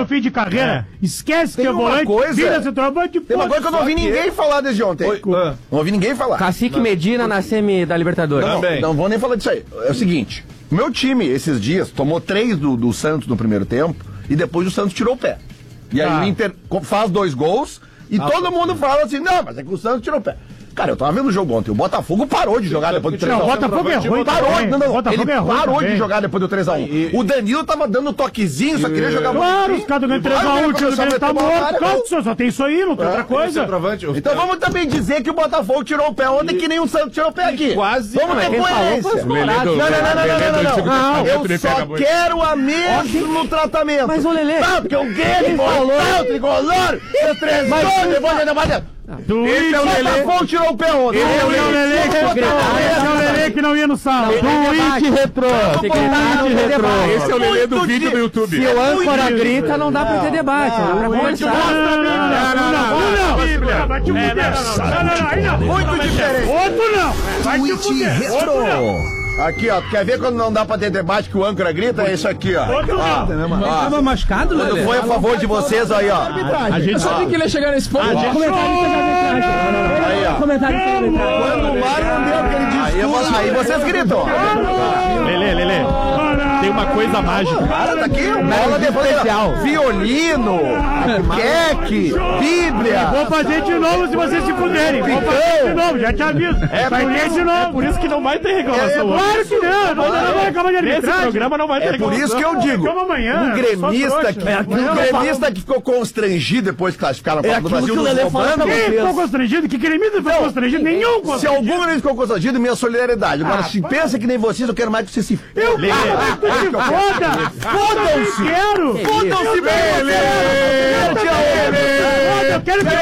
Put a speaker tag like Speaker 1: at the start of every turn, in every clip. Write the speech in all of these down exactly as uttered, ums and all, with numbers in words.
Speaker 1: no fim de carreira. É. Esquece
Speaker 2: tem
Speaker 1: que é volante,
Speaker 2: coisa,
Speaker 1: vira centroavante.
Speaker 2: Tem uma coisa que eu não ouvi ninguém falar desde ontem. Oi, não ouvi ninguém falar.
Speaker 3: Cacique Medina na semi da Libertadores.
Speaker 2: Não, não, não vou nem falar disso aí. É o seguinte, o meu time, esses dias, tomou três do, do Santos no primeiro tempo e depois o Santos tirou o pé. E aí ah. o Inter faz dois gols e ah, todo mundo fala assim, não, mas é que o Santos tirou o pé. Cara, eu tava vendo o jogo ontem. O Botafogo parou de jogar depois do três a um.
Speaker 1: O Botafogo é ruim.
Speaker 2: Parou, não, não,
Speaker 1: não.
Speaker 2: Ele
Speaker 1: é ruim
Speaker 2: parou
Speaker 1: também.
Speaker 2: de jogar depois do três a um. O Danilo tava dando toquezinho, só queria jogar muito.
Speaker 1: Claro, os caras ganhando três a um, o time dele tá morto. Claro, só tem isso aí, não tem outra coisa.
Speaker 2: Então vamos também dizer que o Botafogo tirou o pé ontem, que nem o Santos tirou o pé aqui.
Speaker 4: Quase.
Speaker 2: Vamos ter coerência. Não, não, não, não, não. Eu só quero a mesmo tratamento.
Speaker 3: Mas o Lelê...
Speaker 2: Tá, porque o Guilherme falou, o tricolor, o três gols, depois de debater. Esse é o Lelê. Tirou o pé ontem.
Speaker 1: Esse é o Lelê. Esse é o Lelê que não ia no salão.
Speaker 3: Tweet retrô.
Speaker 4: Esse é o Lelê do vídeo do YouTube.
Speaker 3: Se o âncora grita, não dá pra ter debate. Não dá pra conversar.
Speaker 2: Muito diferente.
Speaker 1: Outro não. Vai te fuder. Outro não.
Speaker 2: Aqui, ó, quer ver quando não dá pra ter debate que o âncora grita? É isso aqui, ó.
Speaker 1: Outro não.
Speaker 3: Tava machucado,
Speaker 2: Quando foi a favor de vocês aí, ó.
Speaker 4: A gente sabia que ele ia chegar nesse ponto.
Speaker 3: Comentário de arbitragem.
Speaker 2: Aí, ó.
Speaker 3: Comentário de arbitragem.
Speaker 2: Quando o Mário não deu aquele discurso, aí vocês gritam.
Speaker 4: Lelê, Lelê. Tem uma coisa mágica.
Speaker 2: Cara, tá aqui, bola de especial. Violino, queque, bíblia.
Speaker 1: Vou fazer de novo se vocês se fuderem. Vou fazer de novo, já te aviso.
Speaker 4: É
Speaker 1: vai ter de novo.
Speaker 4: É por isso que não vai ter reclamação hoje.
Speaker 1: Claro que não, não vai reclamar de arbitragem.
Speaker 4: Esse programa não vai ter
Speaker 2: É por isso que eu digo, um gremista que, um gremista que ficou constrangido depois que classificaram para do Brasil nos roubando.
Speaker 1: Quem ficou constrangido? Que gremista ficou constrangido? Nenhum constrangido.
Speaker 2: Se algum deles ficou constrangido, minha solidariedade. Agora, se pensa que nem vocês, eu quero mais que vocês se...
Speaker 1: Eu quero que se foda! Fodam-se! Eu quero!
Speaker 2: Fodam-se, Lelê!
Speaker 1: Eu quero que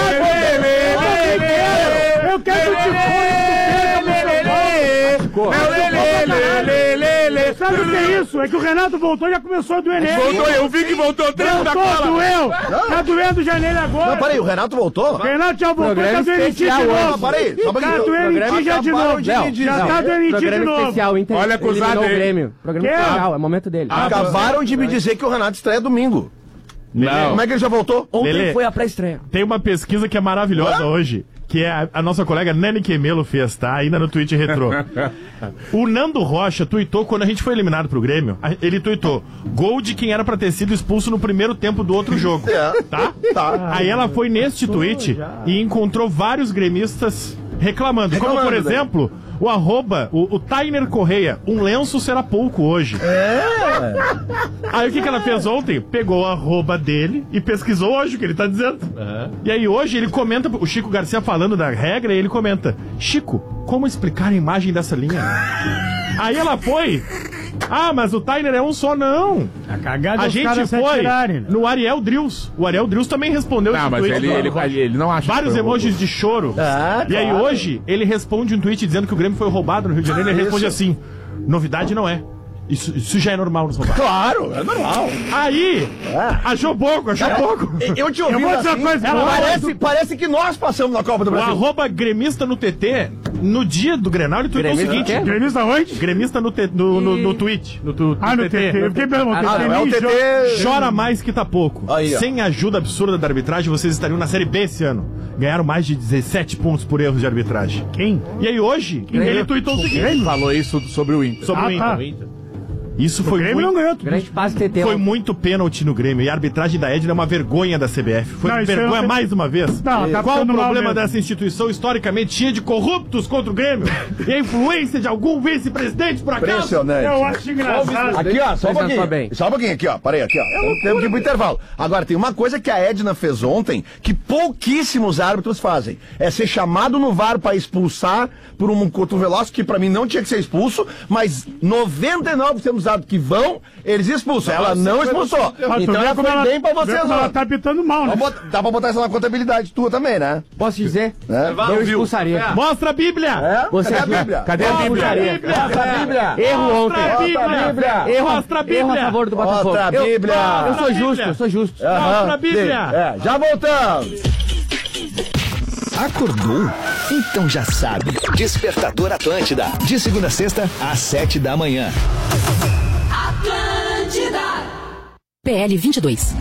Speaker 1: eu quero que te foda! Sabe o que é isso? É que o Renato voltou e já começou a doer nele.
Speaker 4: Voltou, eu vi que voltou três da cola.
Speaker 1: Doeu! Tá doendo já nele agora.
Speaker 2: Não, peraí, o Renato voltou?
Speaker 1: O Renato já voltou, tá doendo em ti de novo.
Speaker 2: Peraí, só
Speaker 1: tá doendo em ti já de novo. Já tá doendo em ti de novo.
Speaker 4: Olha, acusado aí.
Speaker 3: Programa especial, é o momento dele.
Speaker 2: Acabaram de me dizer que o Renato estreia domingo.
Speaker 4: Não.
Speaker 2: Como é que ele já voltou?
Speaker 3: Ontem
Speaker 4: Lelê,
Speaker 3: foi a pré-estreia.
Speaker 4: Tem uma pesquisa que é maravilhosa hoje, que é a, a nossa colega Nani Quemelo fez, tá? Ainda no Twitch Retrô. O Nando Rocha tuitou quando a gente foi eliminado pro Grêmio. Ele tuitou: gol de quem era pra ter sido expulso no primeiro tempo do outro jogo.
Speaker 2: É.
Speaker 4: Tá?
Speaker 2: Tá.
Speaker 4: Aí ela foi neste tweet e encontrou vários gremistas reclamando. Como, por exemplo, o arroba, o, o Tainer Correia, um lenço será pouco hoje.
Speaker 2: É.
Speaker 4: Aí o que, que ela fez ontem? Pegou o arroba dele e pesquisou hoje o que ele tá dizendo. Uhum. E aí hoje ele comenta, o Chico Garcia falando da regra, e ele comenta: Chico, como explicar a imagem dessa linha? Aí ela foi... Ah, mas o Tainer é um só, não.
Speaker 1: A cagada
Speaker 4: A gente foi
Speaker 1: tirarem,
Speaker 4: no Ariel Drills. O Ariel Drills também respondeu
Speaker 5: Não,
Speaker 4: esse
Speaker 5: mas
Speaker 4: tweet.
Speaker 5: ele, ele, ele, ele não acha
Speaker 4: Vários
Speaker 5: que foi
Speaker 4: emojis de choro.
Speaker 2: Ah,
Speaker 4: e aí
Speaker 2: claro.
Speaker 4: hoje ele responde um tweet dizendo que o Grêmio foi roubado no Rio de Janeiro. Ele responde assim: novidade não é. Isso, isso já é normal nos roubados.
Speaker 2: Claro, é normal.
Speaker 4: Aí, achou pouco, achou
Speaker 2: É,
Speaker 4: pouco.
Speaker 2: Eu te ouvi
Speaker 1: Eu vou dizer
Speaker 2: assim,
Speaker 1: uma coisa,
Speaker 2: ela
Speaker 1: boa.
Speaker 2: parece, parece que nós passamos na Copa do
Speaker 4: O
Speaker 2: Brasil.
Speaker 4: arroba gremista no T T, no dia do Grenal, ele tweetou o
Speaker 3: Gremista
Speaker 4: seguinte:
Speaker 3: o quê?
Speaker 1: Gremista onde?
Speaker 4: gremista no, te, no, no, no tweet. No, tu,
Speaker 1: Ah, no T T. Eu fiquei perguntando.
Speaker 2: Ah, não, é o T T...
Speaker 4: Chora mais que tá pouco.
Speaker 2: Aí, ó.
Speaker 4: Sem a ajuda absurda da arbitragem, vocês estariam na Série B esse ano. Ganharam mais de dezessete pontos por erros de arbitragem.
Speaker 1: Quem?
Speaker 4: E aí hoje, ele tweetou o seguinte
Speaker 5: Ele falou isso sobre o Inter.
Speaker 4: sobre
Speaker 1: Ah,
Speaker 4: o Inter.
Speaker 1: tá.
Speaker 4: O Inter. Isso
Speaker 1: O
Speaker 4: foi
Speaker 1: Grêmio
Speaker 4: muito,
Speaker 1: não ganhou tudo.
Speaker 3: Grande passe T T.
Speaker 4: foi muito pênalti no Grêmio. E a arbitragem da Edna é uma vergonha da C B F. Foi
Speaker 1: Não, isso aí
Speaker 4: vergonha
Speaker 1: não tem-
Speaker 4: mais uma vez.
Speaker 1: Não, tá
Speaker 4: Qual o
Speaker 1: ficando mal
Speaker 4: problema
Speaker 1: mesmo.
Speaker 4: dessa instituição historicamente cheia de corruptos contra o Grêmio? E a influência de algum vice-presidente, por acaso?
Speaker 2: Impressionante.
Speaker 1: Eu acho engraçado.
Speaker 2: Aqui, ó, só um
Speaker 3: Presta
Speaker 2: pouquinho.
Speaker 3: só bem.
Speaker 2: Só um pouquinho aqui, ó. Parei aqui, ó. Então, temos que ir pro intervalo. Agora, tem uma coisa que a Edna fez ontem que pouquíssimos árbitros fazem. É ser chamado no V A R pra expulsar por um cotovelaço que pra mim não tinha que ser expulso, mas noventa e nove por cento dos árbitros que vão, eles expulsam. Ela não expulsou.
Speaker 1: Mas tu
Speaker 2: Então
Speaker 1: vê
Speaker 2: ela
Speaker 1: como
Speaker 2: foi bem pra
Speaker 1: vê
Speaker 2: vocês,
Speaker 1: como ela
Speaker 2: ó.
Speaker 1: tá pitando mal, né?
Speaker 2: Dá pra- Dá pra botar isso na contabilidade tua também, né?
Speaker 3: Posso dizer?
Speaker 2: É?
Speaker 3: Eu expulsaria.
Speaker 4: Mostra a Bíblia!
Speaker 2: É?
Speaker 3: Você
Speaker 2: Cadê a Bíblia?
Speaker 3: Cadê a
Speaker 4: Mostra
Speaker 3: Bíblia?
Speaker 4: a Bíblia!
Speaker 2: Mostra a Bíblia!
Speaker 3: Erro ontem.
Speaker 4: Mostra a Bíblia!
Speaker 2: Mostra a Bíblia!
Speaker 3: Erro,
Speaker 4: Mostra a Bíblia!
Speaker 3: erro a favor do Botafogo.
Speaker 2: Mostra a
Speaker 3: Eu-
Speaker 2: Bíblia!
Speaker 3: Eu, sou
Speaker 4: Mostra a
Speaker 3: justo,
Speaker 4: Bíblia!
Speaker 3: eu sou justo.
Speaker 2: Aham,
Speaker 4: Mostra a Bíblia!
Speaker 2: sim. É, já voltamos!
Speaker 6: Acordou? Então já sabe. Despertador Atlântida. De segunda a sexta, às sete da manhã.
Speaker 7: Atlântida.
Speaker 8: P L vinte e dois.